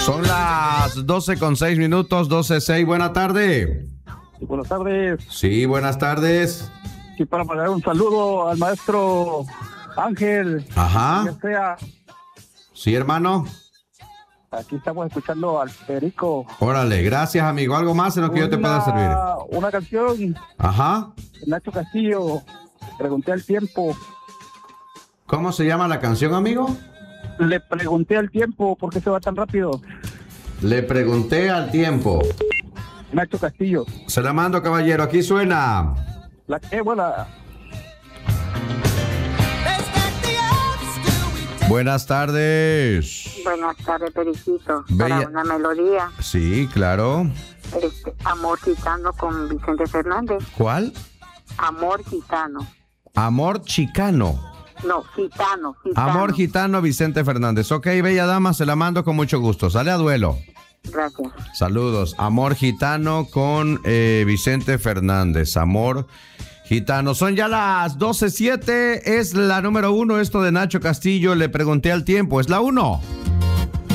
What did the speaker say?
Son las 12:06, 12:06. Buena tarde. Buenas tardes. Sí, buenas tardes. Y para mandar un saludo al maestro Ángel. Ajá. Ya sea, Sí, hermano. aquí estamos escuchando al Perico. Órale, gracias, amigo. ¿Algo más en lo que yo te pueda servir? Una canción, Ajá. Nacho Castillo, Pregunté al tiempo. ¿Cómo se llama la canción, amigo? Le pregunté al tiempo, ¿por qué se va tan rápido? Le pregunté al tiempo. Nacho Castillo. Se la mando, caballero. Aquí suena. La que buena. Buenas tardes. Buenas tardes, Periquito. Bella. Para una melodía, Sí, claro. Amor Gitano con Vicente Fernández. ¿Cuál? Amor Gitano. Amor Chicano. No, Gitano. Amor Gitano, Vicente Fernández. Ok, bella dama, se la mando con mucho gusto. Sale a duelo. Gracias. Saludos. Amor Gitano con Vicente Fernández. Amor Gitano. Son ya las 12:07. Es la número 1 esto de Nacho Castillo. Le pregunté al tiempo. Es la 1.